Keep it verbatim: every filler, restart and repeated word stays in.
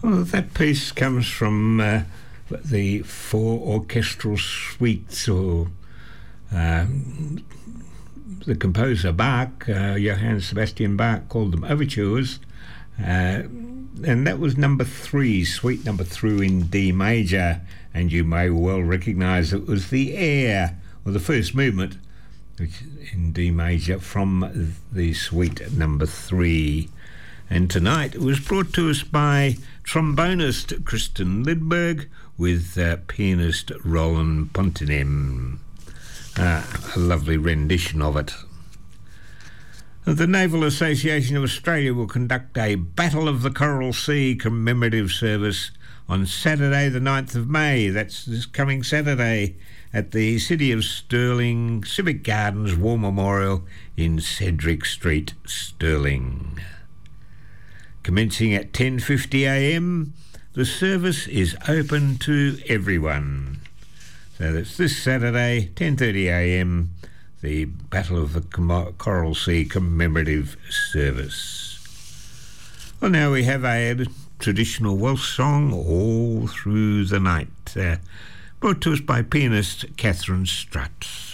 Well, that piece comes from uh, the four orchestral suites, or uh, the composer Bach, uh, Johann Sebastian Bach, called them overtures, uh, and that was number three, suite number three in D major, and you may well recognise it was the air, or the first movement, which in D major, from the suite number three. And tonight it was brought to us by trombonist Kristen Lidberg with uh, pianist Roland Pontinem. Uh, a lovely rendition of it. The Naval Association of Australia will conduct a Battle of the Coral Sea commemorative service on Saturday the ninth of May. That's this coming Saturday at the City of Stirling Civic Gardens War Memorial in Cedric Street, Stirling. Commencing at ten fifty a m, the service is open to everyone. So that's this Saturday, ten thirty a m, the Battle of the Coral Sea commemorative service. Well, now we have a traditional Welsh song, All Through the Night, uh, brought to us by pianist Catherine Strutt.